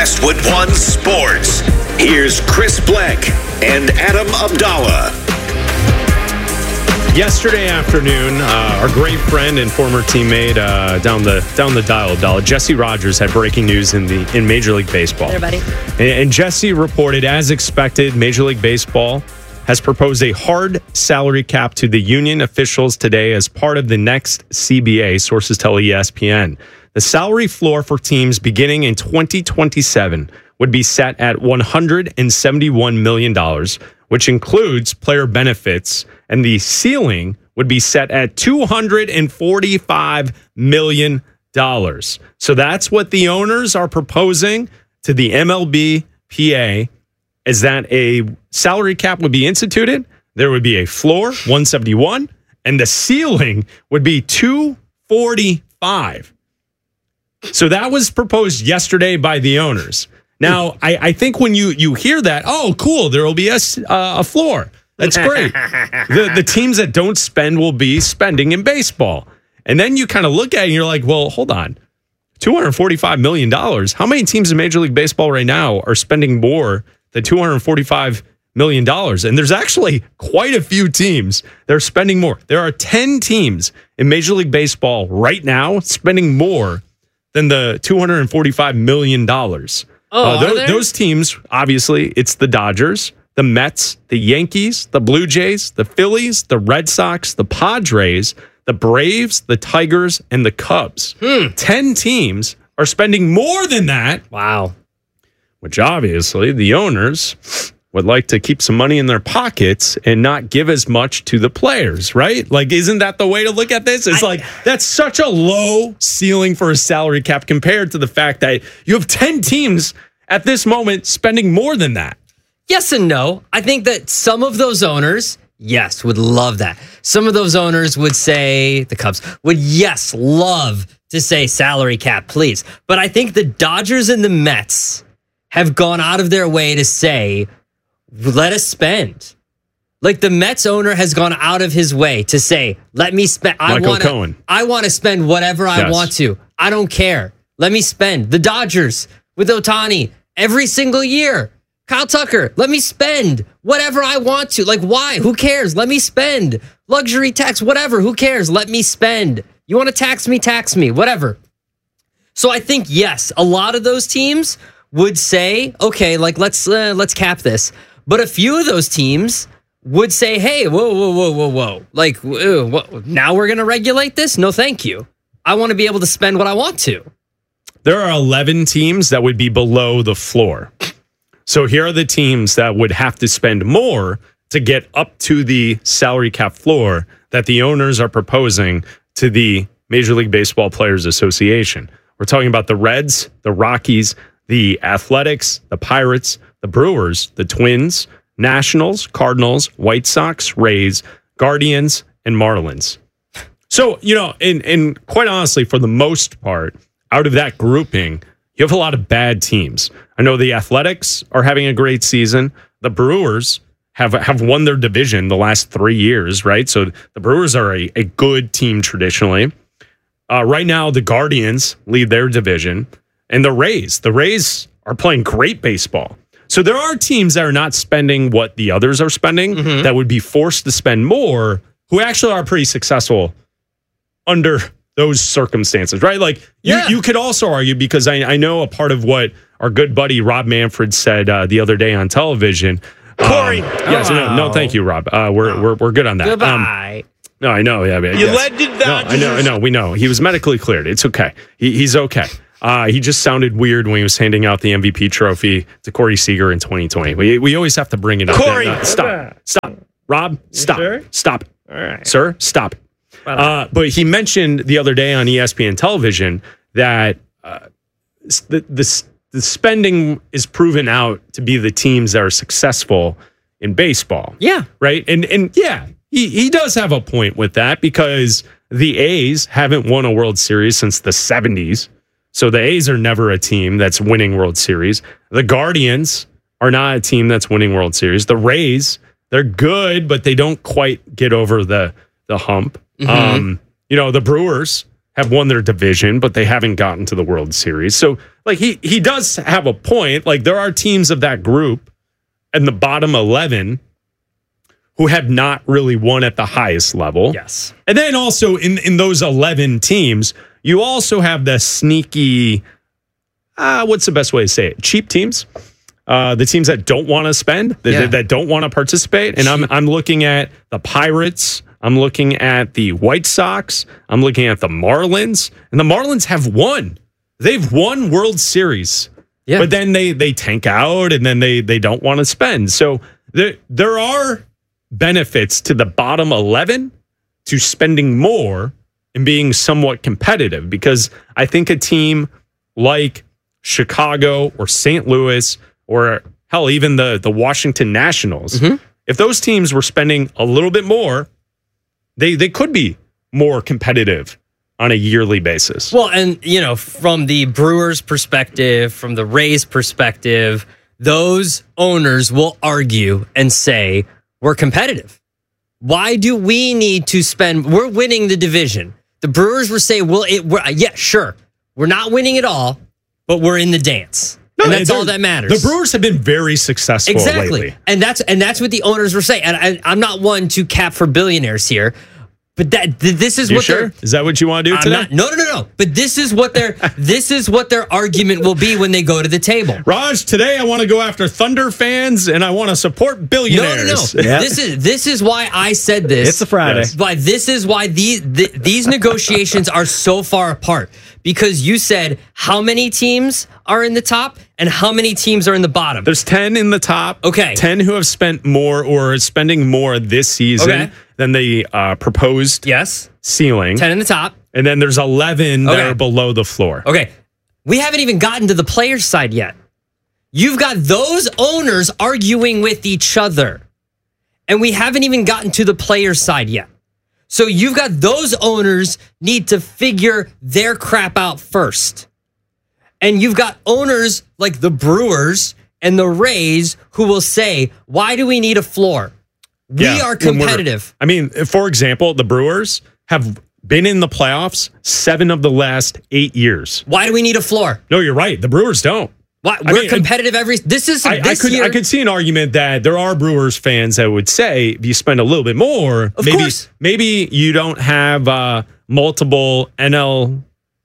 Westwood One Sports. Here's Chris Bleck and Adam Abdallah. Yesterday afternoon, our great friend and former teammate down the dial, Abdallah, Jesse Rogers, had breaking news in Major League Baseball. Hey, buddy. And Jesse reported, as expected, Major League Baseball has proposed a hard salary cap to the union officials today as part of the next CBA, sources tell ESPN. The salary floor for teams beginning in 2027 would be set at $171 million, which includes player benefits, and the ceiling would be set at $245 million. So that's what the owners are proposing to the MLBPA, is that a salary cap would be instituted. There would be a floor, 171, and the ceiling would be 245. So that was proposed yesterday by the owners. Now, I think when you hear that, oh, cool, there will be a floor. That's great. The teams that don't spend will be spending in baseball. And then you kind of look at it and you're like, well, hold on. $245 million. How many teams in Major League Baseball right now are spending more than $245 million? And there's actually quite a few teams that are spending more. There are 10 teams in Major League Baseball right now spending more than the $245 million. Those teams, obviously, it's the Dodgers, the Mets, the Yankees, the Blue Jays, the Phillies, the Red Sox, the Padres, the Braves, the Tigers, and the Cubs. 10 teams are spending more than that. Wow. Which obviously the owners would like to keep some money in their pockets and not give as much to the players, right? Like, isn't that the way to look at this? It's like, that's such a low ceiling for a salary cap compared to the fact that you have 10 teams at this moment spending more than that. Yes and no. I think that some of those owners, yes, would love that. Some of those owners would say, the Cubs would, yes, love to say salary cap, please. But I think the Dodgers and the Mets have gone out of their way to say, let us spend. Like, the Mets owner has gone out of his way to say, let me spend. I want to spend whatever I want to. I don't care. Let me spend. The Dodgers with Ohtani every single year. Kyle Tucker, let me spend whatever I want to. Like, why? Who cares? Let me spend. Luxury tax, whatever. Who cares? Let me spend. You want to tax me, whatever. So I think, yes, a lot of those teams would say, okay, like, let's cap this. But a few of those teams would say, hey, whoa. Like, now we're going to regulate this? No, thank you. I want to be able to spend what I want to. There are 11 teams that would be below the floor. So here are the teams that would have to spend more to get up to the salary cap floor that the owners are proposing to the Major League Baseball Players Association. We're talking about the Reds, the Rockies, the Athletics, the Pirates, the Brewers, the Twins, Nationals, Cardinals, White Sox, Rays, Guardians, and Marlins. So, and quite honestly, for the most part, out of that grouping, you have a lot of bad teams. I know the Athletics are having a great season. The Brewers have won their division the last 3 years, right? So the Brewers are a good team traditionally. Right now, the Guardians lead their division. And the Rays are playing great baseball. So there are teams that are not spending what the others are spending that would be forced to spend more, who actually are pretty successful under those circumstances, right? Like, you could also argue, because I know a part of what our good buddy Rob Manfred said the other day on television. Corey. Yes, no, thank you, Rob. We're good on that. Goodbye. No, I know. Yeah, You led to that. No, I know. We know. He was medically cleared. It's okay. He's okay. He just sounded weird when he was handing out the MVP trophy to Corey Seager in 2020. We always have to bring it up. Corey, stop. Rob, stop. Sure? Stop. All right. Sir, stop. But he mentioned the other day on ESPN television that the spending is proven out to be the teams that are successful in baseball. Yeah. Right? And yeah, he does have a point with that, because the A's haven't won a World Series since the 70s. So the A's are never a team that's winning World Series. The Guardians are not a team that's winning World Series. The Rays, they're good, but they don't quite get over the hump. The Brewers have won their division, but they haven't gotten to the World Series. So, like, he does have a point. Like, there are teams of that group in the bottom 11 who have not really won at the highest level. Yes. And then also in those 11 teams, you also have the sneaky, what's the best way to say it? Cheap teams. The teams that don't want to spend, that don't want to participate. And I'm looking at the Pirates. I'm looking at the White Sox. I'm looking at the Marlins. And the Marlins have won. They've won World Series. Yeah. But then they tank out and then they don't want to spend. So there are benefits to the bottom 11 to spending more and being somewhat competitive, because I think a team like Chicago or St. Louis or hell, even the Washington Nationals, if those teams were spending a little bit more, they could be more competitive on a yearly basis. Well, and, from the Brewers' perspective, from the Rays' perspective, those owners will argue and say, we're competitive. Why do we need to spend? We're winning the division. The Brewers will say, yeah, sure. We're not winning it all, but we're in the dance. No, and that's all that matters. The Brewers have been very successful lately. And that's what the owners were saying. And I'm not one to cap for billionaires here, but this is what sure? Is that what you want to do today? No. But this is what their argument will be when they go to the table. Raj, today I want to go after Thunder fans and I want to support billionaires. No. Yep. This is why I said this. It's a Friday. Yes. But this is why these negotiations are so far apart, because you said how many teams are in the top and how many teams are in the bottom. There's 10 in the top. Okay. 10 who have spent more or are spending more this season than the proposed ceiling. 10 in the top. And then there's 11 that are below the floor. Okay. We haven't even gotten to the players' side yet. You've got those owners arguing with each other. And we haven't even gotten to the players' side yet. So you've got those owners need to figure their crap out first. And you've got owners like the Brewers and the Rays who will say, why do we need a floor? We are competitive. I mean, for example, the Brewers have been in the playoffs 7 of the last 8 years. Why do we need a floor? No, you're right. The Brewers don't. Why? We're competitive this year. I could see an argument that there are Brewers fans that would say if you spend a little bit more, maybe you don't have multiple NL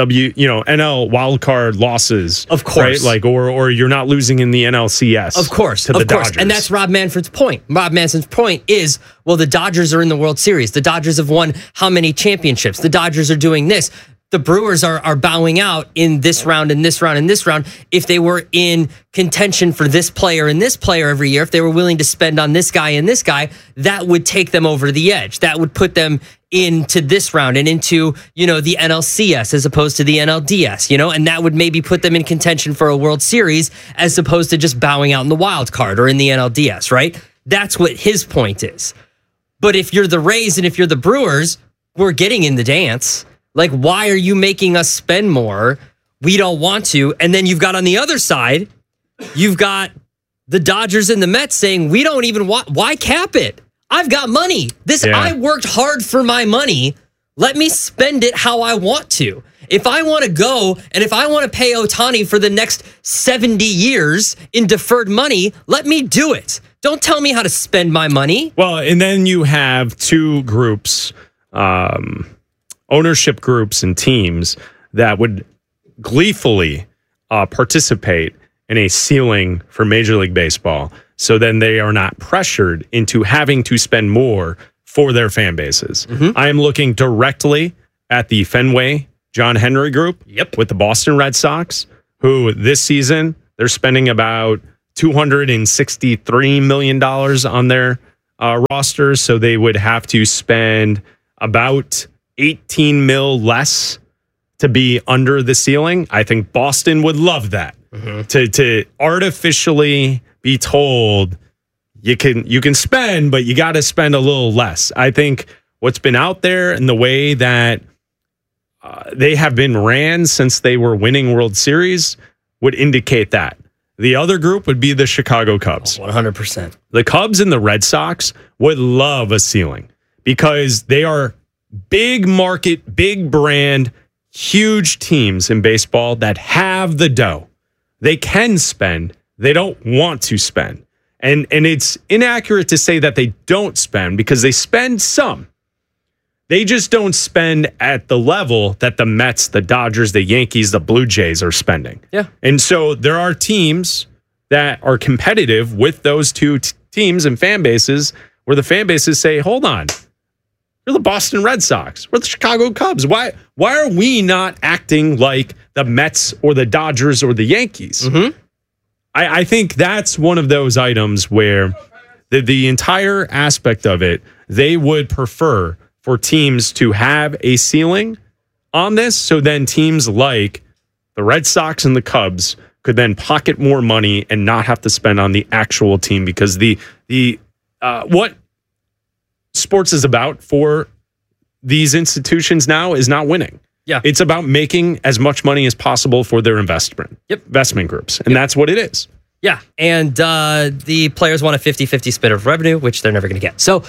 wildcard losses. Of course. Right? Like, or you're not losing in the NLCS. Of course. To the Dodgers. And that's Rob Manfred's point. Rob Manson's point is, well, the Dodgers are in the World Series. The Dodgers have won how many championships? The Dodgers are doing this. The Brewers are bowing out in this round and this round and this round. If they were in contention for this player and this player every year, if they were willing to spend on this guy and this guy, that would take them over the edge. That would put them into this round and into, the NLCS as opposed to the NLDS, and that would maybe put them in contention for a World Series as opposed to just bowing out in the wild card or in the NLDS, right? That's what his point is. But if you're the Rays and if you're the Brewers, we're getting in the dance. Like, why are you making us spend more? We don't want to. And then you've got on the other side, you've got the Dodgers and the Mets saying, we don't even want, why cap it? I've got money. I worked hard for my money. Let me spend it how I want to. If I want to go and if I want to pay Ohtani for the next 70 years in deferred money, let me do it. Don't tell me how to spend my money. Well, and then you have two groups, ownership groups and teams that would gleefully participate in a ceiling for Major League Baseball. So then they are not pressured into having to spend more for their fan bases. I am looking directly at the Fenway John Henry Group with the Boston Red Sox, who this season they're spending about $263 million on their rosters. So they would have to spend about 18 mil less to be under the ceiling. I think Boston would love that. To artificially be told you can spend, but you got to spend a little less. I think what's been out there and the way that they have been ran since they were winning World Series would indicate that. The other group would be the Chicago Cubs. 100%. The Cubs and the Red Sox would love a ceiling because they are big market, big brand huge teams in baseball that have the dough. They can spend. They don't want to spend. And it's inaccurate to say that they don't spend because they spend some. They just don't spend at the level that the Mets, the Dodgers, the Yankees, the Blue Jays are spending. Yeah. And so there are teams that are competitive with those two teams and fan bases where the fan bases say, hold on, we're the Boston Red Sox. We're the Chicago Cubs. Why are we not acting like the Mets or the Dodgers or the Yankees? Mm-hmm. I think that's one of those items where the entire aspect of it, they would prefer for teams to have a ceiling on this. So then teams like the Red Sox and the Cubs could then pocket more money and not have to spend on the actual team because the what sports is about for these institutions now is not winning. Yeah. It's about making as much money as possible for their investment groups. And that's what it is. Yeah. And the players want a 50-50 split of revenue, which they're never going to get. So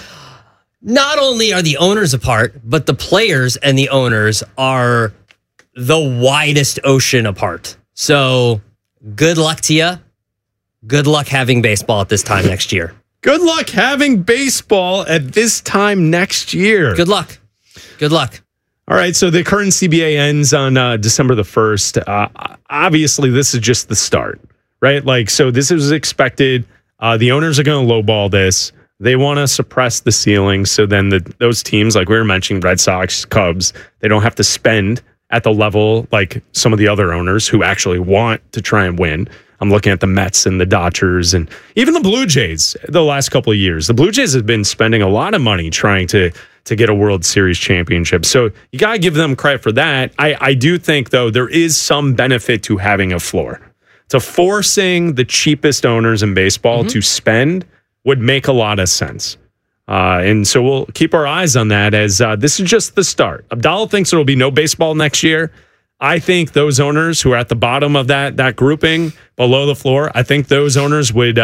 not only are the owners apart, but the players and the owners are the widest ocean apart. So good luck to you. Good luck having baseball at this time next year. Good luck having baseball at this time next year. Good luck. Good luck. All right, so the current CBA ends on December the 1st. Obviously, this is just the start, right? Like, so this is expected. The owners are going to lowball this. They want to suppress the ceiling. So then those teams, like we were mentioning, Red Sox, Cubs, they don't have to spend at the level like some of the other owners who actually want to try and win. I'm looking at the Mets and the Dodgers and even the Blue Jays the last couple of years. The Blue Jays have been spending a lot of money trying to get a World Series championship. So you got to give them credit for that. I do think, though, there is some benefit to having a floor. To forcing the cheapest owners in baseball to spend would make a lot of sense. And so we'll keep our eyes on that as this is just the start. Abdallah thinks there will be no baseball next year. I think those owners who are at the bottom of that grouping below the floor, I think those owners would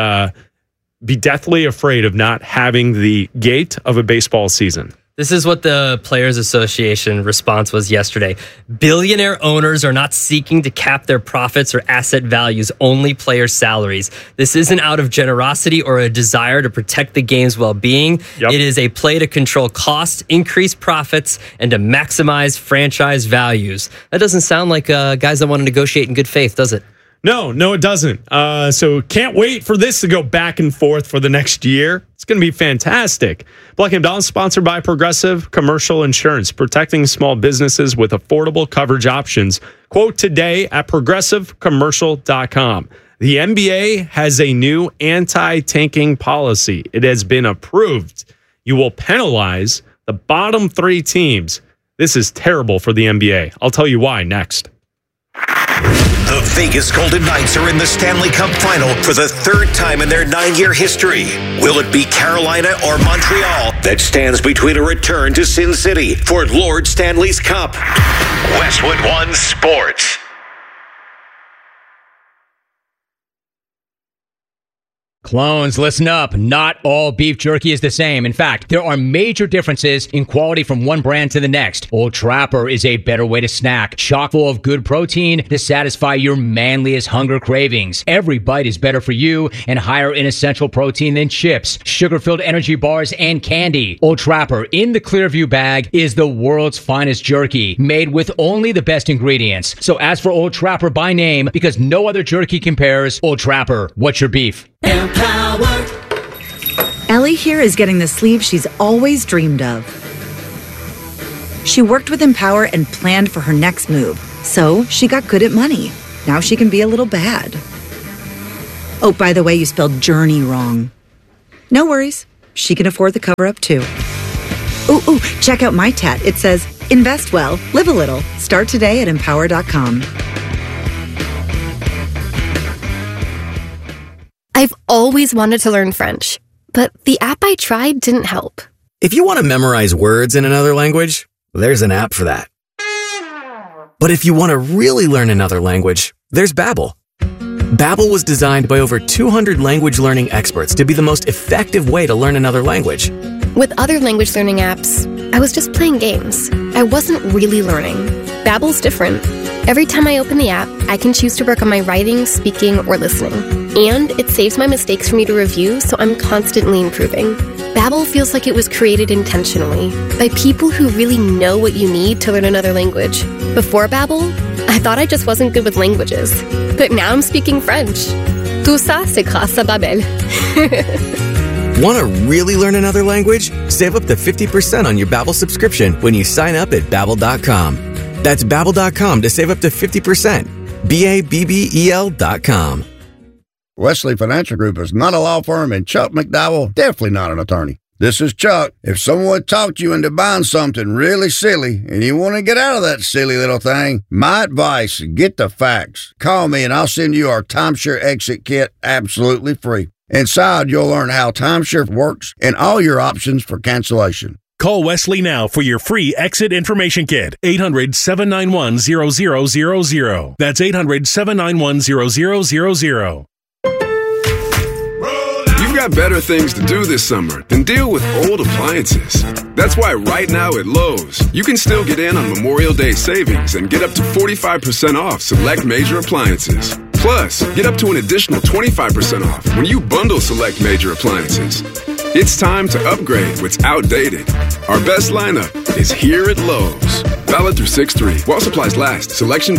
be deathly afraid of not having the gate of a baseball season. This is what the Players Association response was yesterday. Billionaire owners are not seeking to cap their profits or asset values, only player salaries. This isn't out of generosity or a desire to protect the game's well-being. Yep. It is a play to control costs, increase profits, and to maximize franchise values. That doesn't sound like guys that want to negotiate in good faith, does it? No, it doesn't. So can't wait for this to go back and forth for the next year. It's going to be fantastic. Black & Abdallah is sponsored by Progressive Commercial Insurance, protecting small businesses with affordable coverage options. Quote today at progressivecommercial.com. The NBA has a new anti-tanking policy. It has been approved. You will penalize the bottom 3 teams. This is terrible for the NBA. I'll tell you why next. The Vegas Golden Knights are in the Stanley Cup Final for the 3rd time in their 9-year history. Will it be Carolina or Montreal that stands between a return to Sin City for Lord Stanley's Cup? Westwood One Sports. Clones, listen up. Not all beef jerky is the same. In fact, there are major differences in quality from one brand to the next. Old Trapper is a better way to snack, chock full of good protein to satisfy your manliest hunger cravings. Every bite is better for you and higher in essential protein than chips, sugar-filled energy bars, and candy. Old Trapper in the Clearview bag is the world's finest jerky, made with only the best ingredients. So ask for Old Trapper by name because no other jerky compares. Old Trapper, what's your beef? Empowered. Ellie here is getting the sleeve she's always dreamed of. She worked with Empower and planned for her next move, so she got good at money. Now she can be a little bad. Oh, by the way, you spelled journey wrong. No worries. She can afford the cover-up too. Ooh, check out my tat. It says, invest well, live a little. Start today at empower.com. I've always wanted to learn French, but the app I tried didn't help. If you want to memorize words in another language, there's an app for that. But if you want to really learn another language, there's Babbel. Babbel was designed by over 200 language learning experts to be the most effective way to learn another language. With other language learning apps, I was just playing games. I wasn't really learning. Babbel's different. Every time I open the app, I can choose to work on my writing, speaking, or listening. And it saves my mistakes for me to review, so I'm constantly improving. Babbel feels like it was created intentionally by people who really know what you need to learn another language. Before Babbel, I thought I just wasn't good with languages. But now I'm speaking French. Tout ça, c'est grâce à Babbel. Want to really learn another language? Save up to 50% on your Babbel subscription when you sign up at Babbel.com. That's Babbel.com to save up to 50%. Babbel.com. Wesley Financial Group is not a law firm, and Chuck McDowell definitely not an attorney. This is Chuck. If someone talked you into buying something really silly and you want to get out of that silly little thing, my advice, get the facts. Call me and I'll send you our timeshare exit kit absolutely free. Inside, you'll learn how timeshare works and all your options for cancellation. Call Wesley now for your free exit information kit. 800-791-0000. That's 800-791-0000. You've got better things to do this summer than deal with old appliances. That's why right now at Lowe's, you can still get in on Memorial Day savings and get up to 45% off select major appliances. Plus, get up to an additional 25% off when you bundle select major appliances. It's time to upgrade what's outdated. Our best lineup is here at Lowe's. Valid through 6/3. While supplies last. Selection